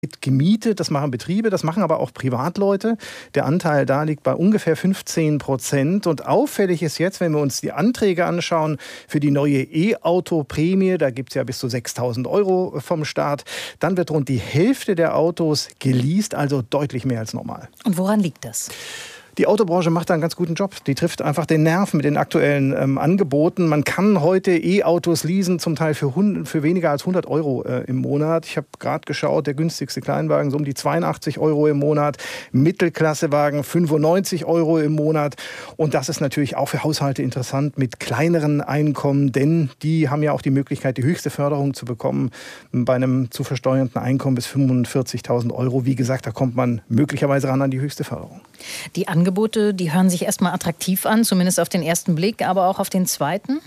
wird gemietet, das machen Betriebe, das machen aber auch Privatleute. Der Anteil da liegt bei ungefähr 15%. Und auffällig ist jetzt, wenn wir uns die Anträge anschauen für die neue E-Auto-Prämie, da gibt es ja bis zu 6.000 Euro vom Staat, dann wird rund die Hälfte der Autos geleast, also deutlich mehr als normal. Und woran liegt das? Die Autobranche macht da einen ganz guten Job. Die trifft einfach den Nerv mit den aktuellen Angeboten. Man kann heute E-Autos leasen, zum Teil für weniger als 100 Euro im Monat. Ich habe gerade geschaut, der günstigste Kleinwagen so um die 82 Euro im Monat. Mittelklassewagen 95 Euro im Monat. Und das ist natürlich auch für Haushalte interessant mit kleineren Einkommen, denn die haben ja auch die Möglichkeit, die höchste Förderung zu bekommen bei einem zu versteuernden Einkommen bis 45.000 Euro. Wie gesagt, da kommt man möglicherweise ran an die höchste Förderung. Die Angebote, die hören sich erstmal attraktiv an, zumindest auf den ersten Blick, aber auch auf den zweiten?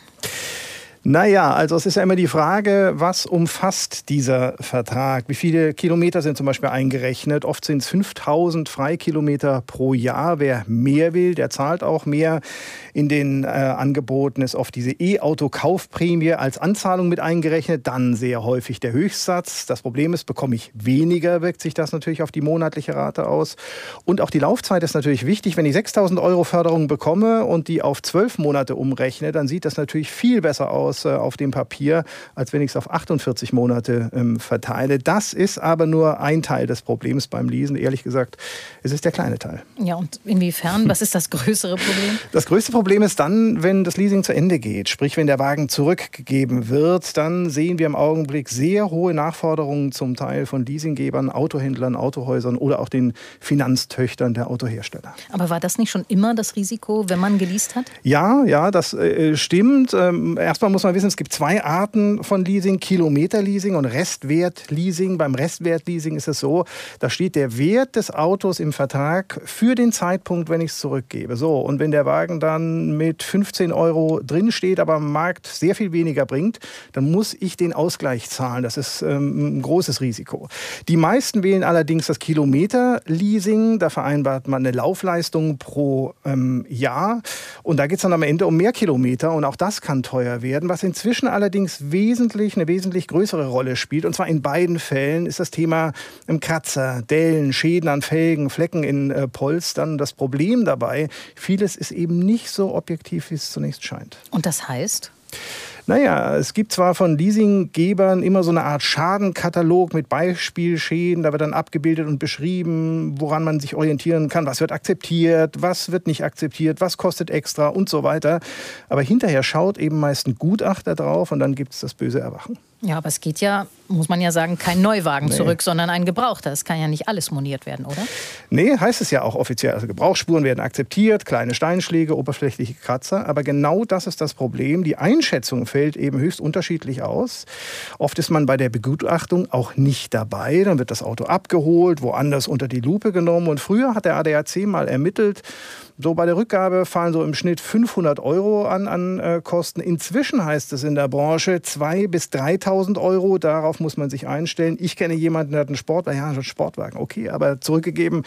Naja, also es ist ja immer die Frage, was umfasst dieser Vertrag? Wie viele Kilometer sind zum Beispiel eingerechnet? Oft sind es 5.000 Freikilometer pro Jahr. Wer mehr will, der zahlt auch mehr. In den Angeboten ist oft diese E-Auto-Kaufprämie als Anzahlung mit eingerechnet. Dann sehr häufig der Höchstsatz. Das Problem ist, bekomme ich weniger, wirkt sich das natürlich auf die monatliche Rate aus. Und auch die Laufzeit ist natürlich wichtig. Wenn ich 6.000 Euro Förderung bekomme und die auf 12 Monate umrechne, dann sieht das natürlich viel besser aus auf dem Papier, als wenn ich es auf 48 Monate verteile. Das ist aber nur ein Teil des Problems beim Leasen. Ehrlich gesagt, es ist der kleine Teil. Ja, und inwiefern? Was ist das größere Problem? Das größte Problem ist dann, wenn das Leasing zu Ende geht. Sprich, wenn der Wagen zurückgegeben wird, dann sehen wir im Augenblick sehr hohe Nachforderungen zum Teil von Leasinggebern, Autohändlern, Autohäusern oder auch den Finanztöchtern der Autohersteller. Aber war das nicht schon immer das Risiko, wenn man geleast hat? Ja, das stimmt. Erstmal muss man wissen, es gibt zwei Arten von Leasing, Kilometerleasing und Restwertleasing. Beim Restwertleasing ist es so, da steht der Wert des Autos im Vertrag für den Zeitpunkt, wenn ich es zurückgebe. So, und wenn der Wagen dann mit 15 Euro drin steht, aber am Markt sehr viel weniger bringt, dann muss ich den Ausgleich zahlen. Das ist ein großes Risiko. Die meisten wählen allerdings das Kilometerleasing. Da vereinbart man eine Laufleistung pro Jahr. Und da geht es dann am Ende um mehr Kilometer. Und auch das kann teuer werden. Was inzwischen allerdings eine wesentlich größere Rolle spielt, und zwar in beiden Fällen, ist das Thema Kratzer, Dellen, Schäden an Felgen, Flecken in Polstern. Das Problem dabei, vieles ist eben nicht so objektiv, wie es zunächst scheint. Und das heißt? Naja, es gibt zwar von Leasinggebern immer so eine Art Schadenkatalog mit Beispielschäden. Da wird dann abgebildet und beschrieben, woran man sich orientieren kann. Was wird akzeptiert, was wird nicht akzeptiert, was kostet extra und so weiter. Aber hinterher schaut eben meist ein Gutachter drauf und dann gibt es das böse Erwachen. Ja, aber es geht ja, muss man ja sagen, kein Neuwagen zurück, sondern ein Gebrauchter. Es kann ja nicht alles moniert werden, oder? Nee, heißt es ja auch offiziell. Also Gebrauchsspuren werden akzeptiert, kleine Steinschläge, oberflächliche Kratzer. Aber genau das ist das Problem. Die Einschätzung fällt eben höchst unterschiedlich aus. Oft ist man bei der Begutachtung auch nicht dabei. Dann wird das Auto abgeholt, woanders unter die Lupe genommen. Und früher hat der ADAC mal ermittelt, so bei der Rückgabe fallen so im Schnitt 500 Euro an Kosten. Inzwischen heißt es in der Branche 2.000 bis 3.000 Euro. Darauf muss man sich einstellen. Ich kenne jemanden, der hat einen Sportwagen. Okay, aber zurückgegeben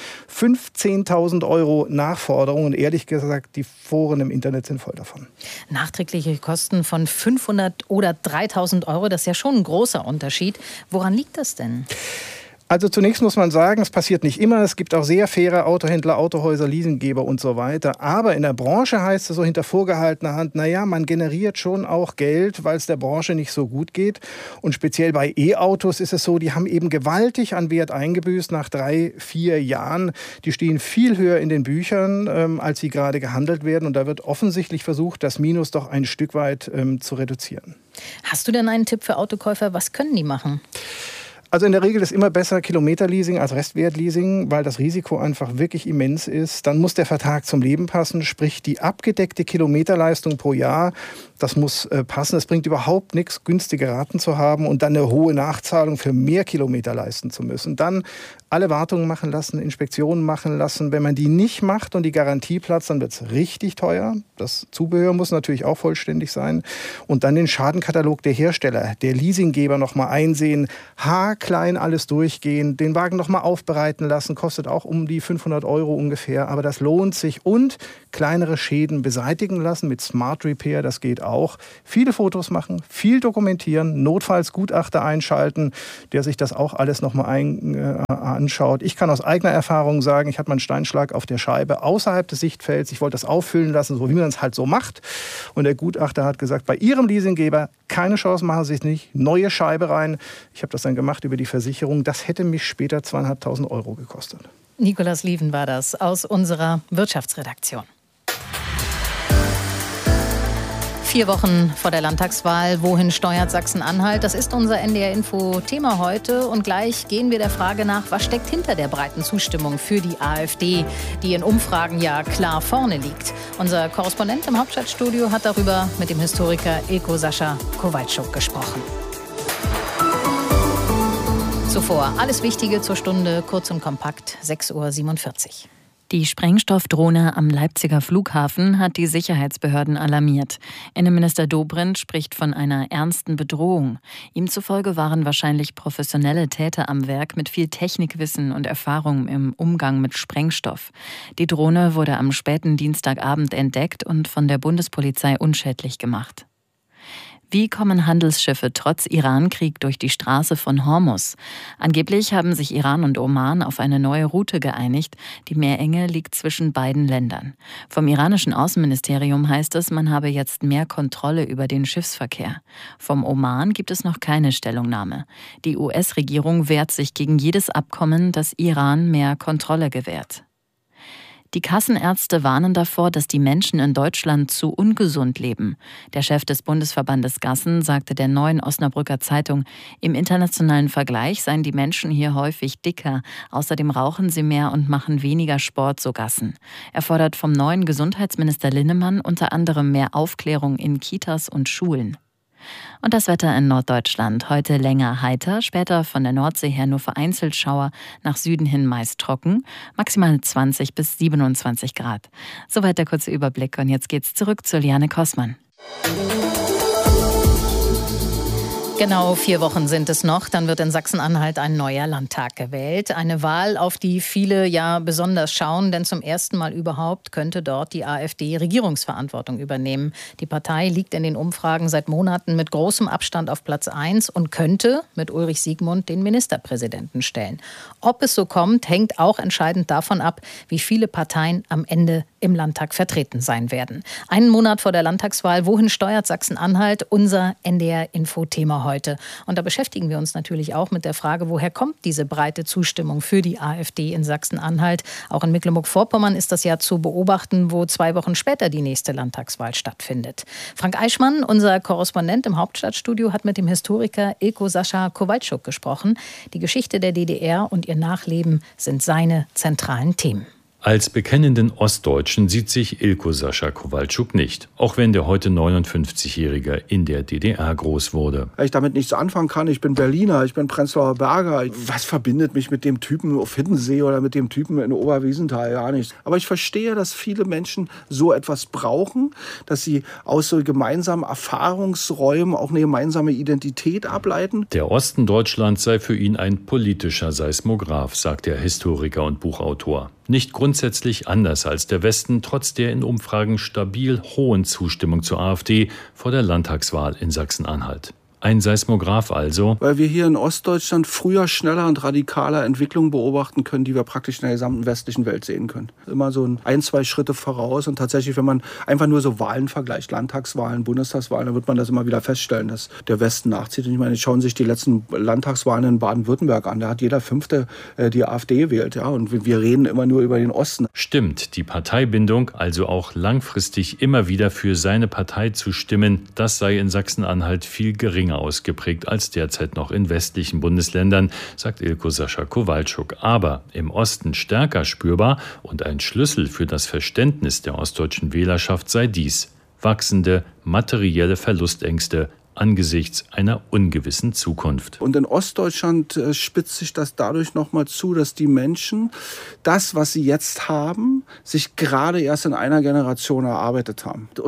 15.000 Euro Nachforderung. Und ehrlich gesagt, die Foren im Internet sind voll davon. Nachträgliche Kosten von 500 oder 3.000 Euro, das ist ja schon ein großer Unterschied. Woran liegt das denn? Also zunächst muss man sagen, es passiert nicht immer. Es gibt auch sehr faire Autohändler, Autohäuser, Leasinggeber und so weiter. Aber in der Branche heißt es so hinter vorgehaltener Hand, naja, man generiert schon auch Geld, weil es der Branche nicht so gut geht. Und speziell bei E-Autos ist es so, die haben eben gewaltig an Wert eingebüßt nach 3-4 Jahren. Die stehen viel höher in den Büchern, als sie gerade gehandelt werden. Und da wird offensichtlich versucht, das Minus doch ein Stück weit zu reduzieren. Hast du denn einen Tipp für Autokäufer? Was können die machen? Also in der Regel ist immer besser Kilometerleasing als Restwertleasing, weil das Risiko einfach wirklich immens ist. Dann muss der Vertrag zum Leben passen, sprich die abgedeckte Kilometerleistung pro Jahr, das muss passen. Es bringt überhaupt nichts, günstige Raten zu haben und dann eine hohe Nachzahlung für mehr Kilometer leisten zu müssen. Dann alle Wartungen machen lassen, Inspektionen machen lassen. Wenn man die nicht macht und die Garantie platzt, dann wird es richtig teuer. Das Zubehör muss natürlich auch vollständig sein. Und dann den Schadenkatalog der Hersteller, der Leasinggeber noch mal einsehen. haarklein alles durchgehen, den Wagen nochmal aufbereiten lassen, kostet auch um die 500 € ungefähr, aber das lohnt sich. Und kleinere Schäden beseitigen lassen mit Smart Repair, das geht auch. Viele Fotos machen, viel dokumentieren, notfalls Gutachter einschalten, der sich das auch alles nochmal anschaut. Ich kann aus eigener Erfahrung sagen, ich hatte mal einen Steinschlag auf der Scheibe außerhalb des Sichtfelds. Ich wollte das auffüllen lassen, so wie man es halt so macht. Und der Gutachter hat gesagt, bei Ihrem Leasinggeber keine Chance, machen Sie es nicht. Neue Scheibe rein. Ich habe das dann gemacht über die Versicherung. Das hätte mich später 2.500 € gekostet. Nicolas Lieven war das aus unserer Wirtschaftsredaktion. 4 Wochen vor der Landtagswahl. Wohin steuert Sachsen-Anhalt? Das ist unser NDR-Info-Thema heute. Und gleich gehen wir der Frage nach, was steckt hinter der breiten Zustimmung für die AfD, die in Umfragen ja klar vorne liegt. Unser Korrespondent im Hauptstadtstudio hat darüber mit dem Historiker Ilko Sascha Kowalczuk gesprochen. Zuvor alles Wichtige zur Stunde, kurz und kompakt, 6:47 Uhr. Die Sprengstoffdrohne am Leipziger Flughafen hat die Sicherheitsbehörden alarmiert. Innenminister Dobrindt spricht von einer ernsten Bedrohung. Ihm zufolge waren wahrscheinlich professionelle Täter am Werk mit viel Technikwissen und Erfahrung im Umgang mit Sprengstoff. Die Drohne wurde am späten Dienstagabend entdeckt und von der Bundespolizei unschädlich gemacht. Wie kommen Handelsschiffe trotz Iran-Krieg durch die Straße von Hormuz? Angeblich haben sich Iran und Oman auf eine neue Route geeinigt. Die Meerenge liegt zwischen beiden Ländern. Vom iranischen Außenministerium heißt es, man habe jetzt mehr Kontrolle über den Schiffsverkehr. Vom Oman gibt es noch keine Stellungnahme. Die US-Regierung wehrt sich gegen jedes Abkommen, das Iran mehr Kontrolle gewährt. Die Kassenärzte warnen davor, dass die Menschen in Deutschland zu ungesund leben. Der Chef des Bundesverbandes Gassen sagte der Neuen Osnabrücker Zeitung, im internationalen Vergleich seien die Menschen hier häufig dicker. Außerdem rauchen sie mehr und machen weniger Sport, so Gassen. Er fordert vom neuen Gesundheitsminister Linnemann unter anderem mehr Aufklärung in Kitas und Schulen. Und das Wetter in Norddeutschland. Heute länger heiter, später von der Nordsee her nur vereinzelt Schauer, nach Süden hin meist trocken, maximal 20 bis 27 Grad. Soweit der kurze Überblick und jetzt geht's zurück zu Liane Kossmann. Genau 4 Wochen sind es noch, dann wird in Sachsen-Anhalt ein neuer Landtag gewählt. Eine Wahl, auf die viele ja besonders schauen, denn zum ersten Mal überhaupt könnte dort die AfD Regierungsverantwortung übernehmen. Die Partei liegt in den Umfragen seit Monaten mit großem Abstand auf Platz 1 und könnte mit Ulrich Siegmund den Ministerpräsidenten stellen. Ob es so kommt, hängt auch entscheidend davon ab, wie viele Parteien am Ende im Landtag vertreten sein werden. Einen Monat vor der Landtagswahl, wohin steuert Sachsen-Anhalt? Unser NDR-Info-Thema heute. Und da beschäftigen wir uns natürlich auch mit der Frage, woher kommt diese breite Zustimmung für die AfD in Sachsen-Anhalt? Auch in Mecklenburg-Vorpommern ist das ja zu beobachten, wo 2 Wochen später die nächste Landtagswahl stattfindet. Frank Eichmann, unser Korrespondent im Hauptstadtstudio, hat mit dem Historiker Ilko Sascha Kowalczuk gesprochen. Die Geschichte der DDR und ihr Nachleben sind seine zentralen Themen. Als bekennenden Ostdeutschen sieht sich Ilko Sascha Kowalczuk nicht, auch wenn der heute 59-Jährige in der DDR groß wurde. Weil ich damit nichts anfangen kann. Ich bin Berliner, ich bin Prenzlauer Berger. Was verbindet mich mit dem Typen auf Hiddensee oder mit dem Typen in Oberwiesenthal? Gar nichts. Aber ich verstehe, dass viele Menschen so etwas brauchen, dass sie aus so gemeinsamen Erfahrungsräumen auch eine gemeinsame Identität ableiten. Der Osten Deutschlands sei für ihn ein politischer Seismograph, sagt der Historiker und Buchautor. Nicht grundsätzlich anders als der Westen, trotz der in Umfragen stabil hohen Zustimmung zur AfD vor der Landtagswahl in Sachsen-Anhalt. Ein Seismograph also. Weil wir hier in Ostdeutschland früher, schneller und radikaler Entwicklungen beobachten können, die wir praktisch in der gesamten westlichen Welt sehen können. Immer so 1-2 Schritte voraus. Und tatsächlich, wenn man einfach nur so Wahlen vergleicht, Landtagswahlen, Bundestagswahlen, dann wird man das immer wieder feststellen, dass der Westen nachzieht. Und ich meine, schauen sich die letzten Landtagswahlen in Baden-Württemberg an. Da hat jeder Fünfte die AfD gewählt. Ja? Und wir reden immer nur über den Osten. Stimmt, die Parteibindung, also auch langfristig immer wieder für seine Partei zu stimmen, das sei in Sachsen-Anhalt viel geringer ausgeprägt als derzeit noch in westlichen Bundesländern, sagt Ilko Sascha Kowalczuk. Aber im Osten stärker spürbar und ein Schlüssel für das Verständnis der ostdeutschen Wählerschaft sei dies: wachsende materielle Verlustängste angesichts einer ungewissen Zukunft. Und in Ostdeutschland spitzt sich das dadurch nochmal zu, dass die Menschen das, was sie jetzt haben, sich gerade erst in einer Generation erarbeitet haben. Und dass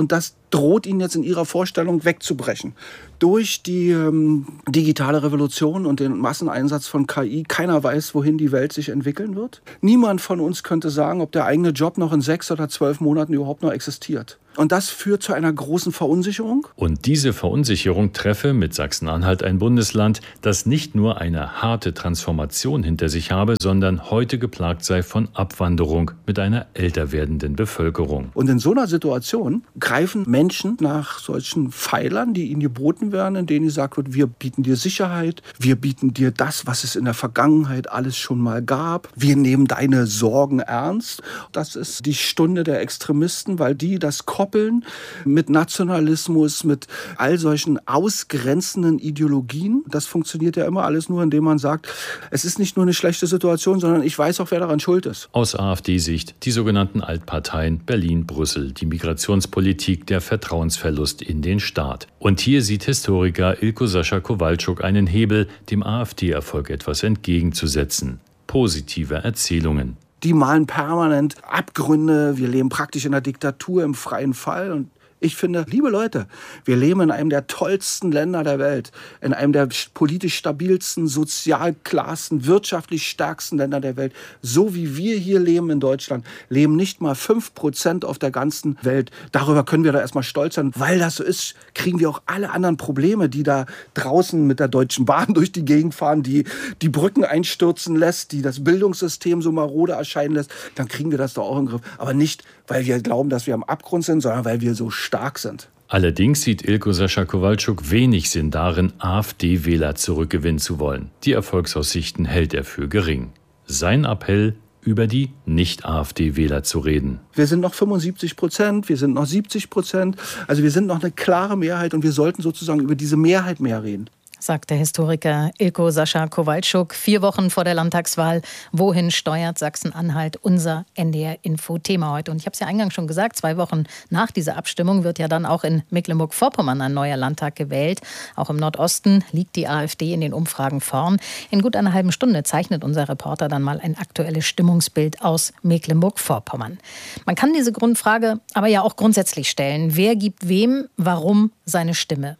droht ihnen jetzt in ihrer Vorstellung wegzubrechen. Durch die digitale Revolution und den Masseneinsatz von KI, keiner weiß, wohin die Welt sich entwickeln wird. Niemand von uns könnte sagen, ob der eigene Job noch in 6 oder 12 Monaten überhaupt noch existiert. Und das führt zu einer großen Verunsicherung. Und diese Verunsicherung treffe mit Sachsen-Anhalt ein Bundesland, das nicht nur eine harte Transformation hinter sich habe, sondern heute geplagt sei von Abwanderung mit einer älter werdenden Bevölkerung. Und in so einer Situation greifen Menschen nach solchen Pfeilern, die ihnen geboten werden, in denen gesagt wird, wir bieten dir Sicherheit, wir bieten dir das, was es in der Vergangenheit alles schon mal gab, wir nehmen deine Sorgen ernst. Das ist die Stunde der Extremisten, weil die das koppeln mit Nationalismus, mit all solchen ausgrenzenden Ideologien. Das funktioniert ja immer alles nur, indem man sagt, es ist nicht nur eine schlechte Situation, sondern ich weiß auch, wer daran schuld ist. Aus AfD-Sicht die sogenannten Altparteien Berlin, Brüssel, die Migrationspolitik, der Vertrauensverlust in den Staat. Und hier sieht Historiker Ilko Sascha Kowalczuk einen Hebel, dem AfD-Erfolg etwas entgegenzusetzen. Positive Erzählungen. Die malen permanent Abgründe. Wir leben praktisch in einer Diktatur im freien Fall. Und ich finde, liebe Leute, wir leben in einem der tollsten Länder der Welt, in einem der politisch stabilsten, sozial klarsten, wirtschaftlich stärksten Länder der Welt. So wie wir hier leben in Deutschland, leben nicht mal 5% auf der ganzen Welt. Darüber können wir da erstmal stolz sein. Weil das so ist, kriegen wir auch alle anderen Probleme, die da draußen mit der Deutschen Bahn durch die Gegend fahren, die die Brücken einstürzen lässt, die das Bildungssystem so marode erscheinen lässt. Dann kriegen wir das doch auch in den Griff. Aber nicht, weil wir glauben, dass wir am Abgrund sind, sondern weil wir so stark sind. Allerdings sieht Ilko Sascha Kowalczuk wenig Sinn darin, AfD-Wähler zurückgewinnen zu wollen. Die Erfolgsaussichten hält er für gering. Sein Appell, über die Nicht-AfD-Wähler zu reden. Wir sind noch 75%, wir sind noch 70%. Also wir sind noch eine klare Mehrheit und wir sollten sozusagen über diese Mehrheit mehr reden. Sagt der Historiker Ilko Sascha Kowalczuk. 4 Wochen vor der Landtagswahl. Wohin steuert Sachsen-Anhalt? Unser NDR-Info-Thema heute. Und ich habe es ja eingangs schon gesagt, 2 Wochen nach dieser Abstimmung wird ja dann auch in Mecklenburg-Vorpommern ein neuer Landtag gewählt. Auch im Nordosten liegt die AfD in den Umfragen vorn. In gut einer halben Stunde zeichnet unser Reporter dann mal ein aktuelles Stimmungsbild aus Mecklenburg-Vorpommern. Man kann diese Grundfrage aber ja auch grundsätzlich stellen. Wer gibt wem, warum seine Stimme?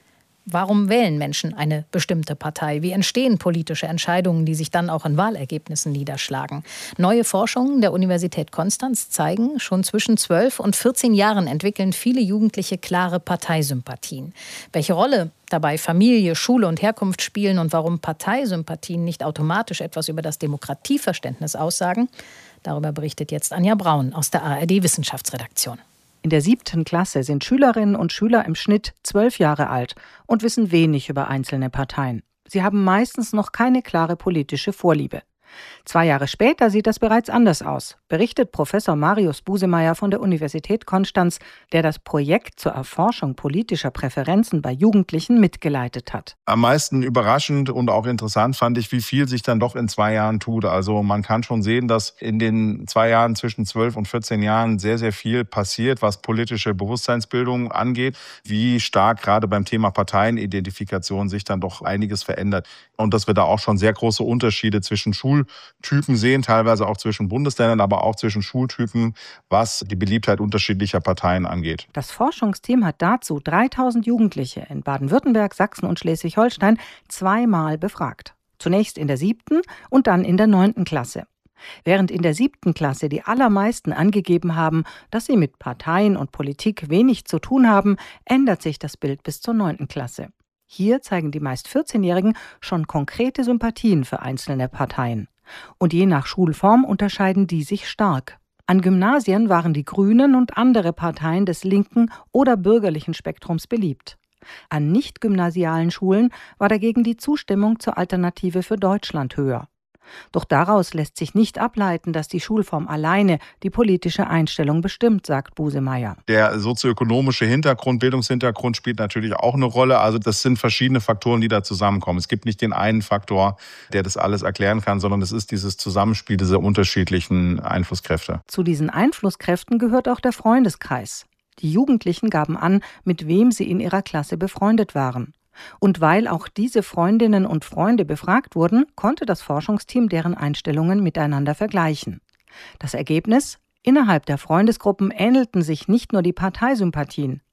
Warum wählen Menschen eine bestimmte Partei? Wie entstehen politische Entscheidungen, die sich dann auch in Wahlergebnissen niederschlagen? Neue Forschungen der Universität Konstanz zeigen, schon zwischen 12 und 14 Jahren entwickeln viele Jugendliche klare Parteisympathien. Welche Rolle dabei Familie, Schule und Herkunft spielen und warum Parteisympathien nicht automatisch etwas über das Demokratieverständnis aussagen, darüber berichtet jetzt Anja Braun aus der ARD-Wissenschaftsredaktion. In der 7. Klasse sind Schülerinnen und Schüler im Schnitt 12 Jahre alt und wissen wenig über einzelne Parteien. Sie haben meistens noch keine klare politische Vorliebe. 2 Jahre später sieht das bereits anders aus, berichtet Professor Marius Busemayr von der Universität Konstanz, der das Projekt zur Erforschung politischer Präferenzen bei Jugendlichen mitgeleitet hat. Am meisten überraschend und auch interessant fand ich, wie viel sich dann doch in 2 Jahren tut. Also man kann schon sehen, dass in den 2 Jahren zwischen 12 und 14 Jahren sehr, sehr viel passiert, was politische Bewusstseinsbildung angeht. Wie stark gerade beim Thema Parteienidentifikation sich dann doch einiges verändert. Und dass wir da auch schon sehr große Unterschiede zwischen Schultypen sehen, teilweise auch zwischen Bundesländern, aber auch zwischen Schultypen, was die Beliebtheit unterschiedlicher Parteien angeht. Das Forschungsteam hat dazu 3000 Jugendliche in Baden-Württemberg, Sachsen und Schleswig-Holstein 2-mal befragt. Zunächst in der 7. und dann in der 9. Klasse. Während in der 7. Klasse die allermeisten angegeben haben, dass sie mit Parteien und Politik wenig zu tun haben, ändert sich das Bild bis zur 9. Klasse. Hier zeigen die meist 14-Jährigen schon konkrete Sympathien für einzelne Parteien. Und je nach Schulform unterscheiden die sich stark. An Gymnasien waren die Grünen und andere Parteien des linken oder bürgerlichen Spektrums beliebt. An nicht-gymnasialen Schulen war dagegen die Zustimmung zur Alternative für Deutschland höher. Doch daraus lässt sich nicht ableiten, dass die Schulform alleine die politische Einstellung bestimmt, sagt Busemayr. Der sozioökonomische Hintergrund, Bildungshintergrund spielt natürlich auch eine Rolle. Also das sind verschiedene Faktoren, die da zusammenkommen. Es gibt nicht den einen Faktor, der das alles erklären kann, sondern es ist dieses Zusammenspiel dieser unterschiedlichen Einflusskräfte. Zu diesen Einflusskräften gehört auch der Freundeskreis. Die Jugendlichen gaben an, mit wem sie in ihrer Klasse befreundet waren. Und weil auch diese Freundinnen und Freunde befragt wurden, konnte das Forschungsteam deren Einstellungen miteinander vergleichen. Das Ergebnis? Innerhalb der Freundesgruppen ähnelten sich nicht nur die Parteisympathien.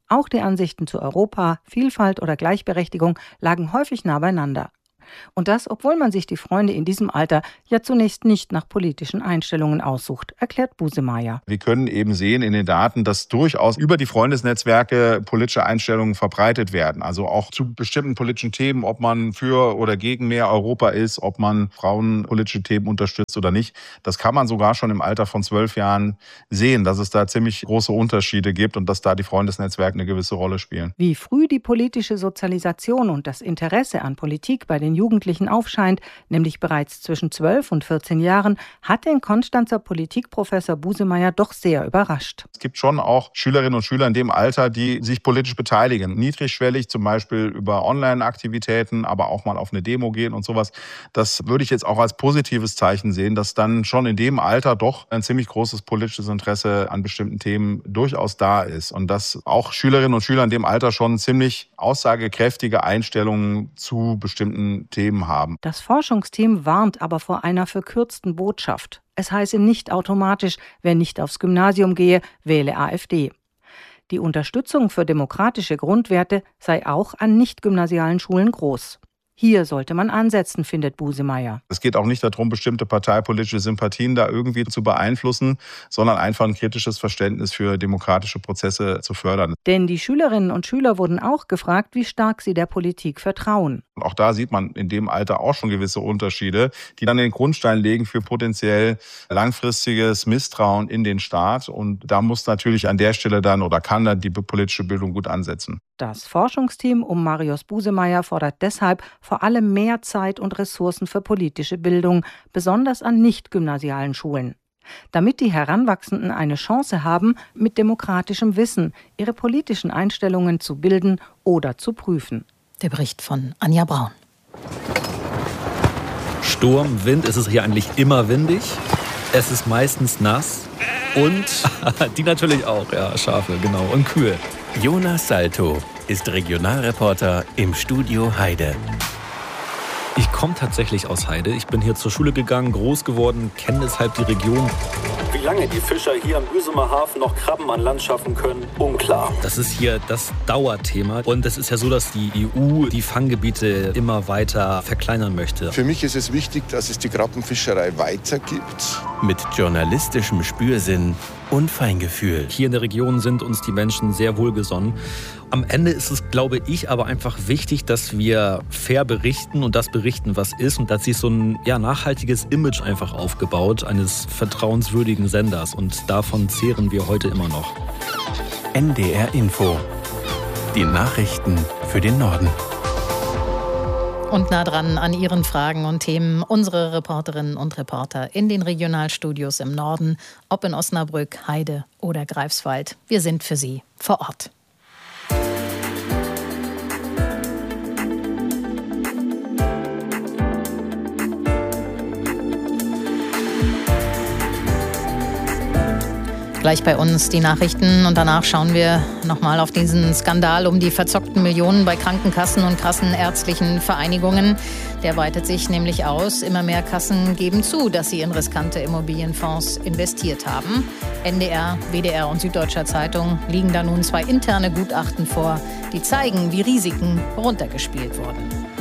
Auch die Ansichten zu Europa, Vielfalt oder Gleichberechtigung lagen häufig nah beieinander. Und das, obwohl man sich die Freunde in diesem Alter ja zunächst nicht nach politischen Einstellungen aussucht, erklärt Busemayr. Wir können eben sehen in den Daten, dass durchaus über die Freundesnetzwerke politische Einstellungen verbreitet werden. Also auch zu bestimmten politischen Themen, ob man für oder gegen mehr Europa ist, ob man frauenpolitische Themen unterstützt oder nicht. Das kann man sogar schon im Alter von 12 Jahren sehen, dass es da ziemlich große Unterschiede gibt und dass da die Freundesnetzwerke eine gewisse Rolle spielen. Wie früh die politische Sozialisation und das Interesse an Politik bei den Jugendlichen aufscheint, nämlich bereits zwischen 12 und 14 Jahren, hat den Konstanzer Politikprofessor Busemayr doch sehr überrascht. Es gibt schon auch Schülerinnen und Schüler in dem Alter, die sich politisch beteiligen. Niedrigschwellig, zum Beispiel über Online-Aktivitäten, aber auch mal auf eine Demo gehen und sowas. Das würde ich jetzt auch als positives Zeichen sehen, dass dann schon in dem Alter doch ein ziemlich großes politisches Interesse an bestimmten Themen durchaus da ist. Und dass auch Schülerinnen und Schüler in dem Alter schon ziemlich aussagekräftige Einstellungen zu bestimmten Themen haben. Das Forschungsteam warnt aber vor einer verkürzten Botschaft. Es heiße nicht automatisch, wer nicht aufs Gymnasium gehe, wähle AfD. Die Unterstützung für demokratische Grundwerte sei auch an nicht-gymnasialen Schulen groß. Hier sollte man ansetzen, findet Busemayr. Es geht auch nicht darum, bestimmte parteipolitische Sympathien da irgendwie zu beeinflussen, sondern einfach ein kritisches Verständnis für demokratische Prozesse zu fördern. Denn die Schülerinnen und Schüler wurden auch gefragt, wie stark sie der Politik vertrauen. Und auch da sieht man in dem Alter auch schon gewisse Unterschiede, die dann den Grundstein legen für potenziell langfristiges Misstrauen in den Staat. Und da muss natürlich an der Stelle dann oder kann dann die politische Bildung gut ansetzen. Das Forschungsteam um Marius Busemayr fordert deshalb vor allem mehr Zeit und Ressourcen für politische Bildung, besonders an nicht-gymnasialen Schulen. Damit die Heranwachsenden eine Chance haben, mit demokratischem Wissen ihre politischen Einstellungen zu bilden oder zu prüfen. Der Bericht von Anja Braun. Sturm, Wind, es ist hier eigentlich immer windig. Es ist meistens nass und die natürlich auch, ja, Schafe, genau, und Kühe. Jonas Salto ist Regionalreporter im Studio Heide. Ich komme tatsächlich aus Heide. Ich bin hier zur Schule gegangen, groß geworden, kenne deshalb die Region. Wie lange die Fischer hier am Büsumer Hafen noch Krabben an Land schaffen können, unklar. Das ist hier das Dauerthema. Und es ist ja so, dass die EU die Fanggebiete immer weiter verkleinern möchte. Für mich ist es wichtig, dass es die Krabbenfischerei weitergibt. Mit journalistischem Spürsinn und Feingefühl. Hier in der Region sind uns die Menschen sehr wohlgesonnen. Am Ende ist es, glaube ich, aber einfach wichtig, dass wir fair berichten und das berichten, was ist. Und da hat sich so ein nachhaltiges Image einfach aufgebaut, eines vertrauenswürdigen Senders. Und davon zehren wir heute immer noch. NDR Info. Die Nachrichten für den Norden. Und nah dran an Ihren Fragen und Themen unsere Reporterinnen und Reporter in den Regionalstudios im Norden, ob in Osnabrück, Heide oder Greifswald. Wir sind für Sie vor Ort. Gleich bei uns die Nachrichten und danach schauen wir nochmal auf diesen Skandal um die verzockten Millionen bei Krankenkassen und kassenärztlichen Vereinigungen. Der weitet sich nämlich aus. Immer mehr Kassen geben zu, dass sie in riskante Immobilienfonds investiert haben. NDR, WDR und Süddeutscher Zeitung liegen da nun 2 interne Gutachten vor, die zeigen, wie Risiken runtergespielt wurden.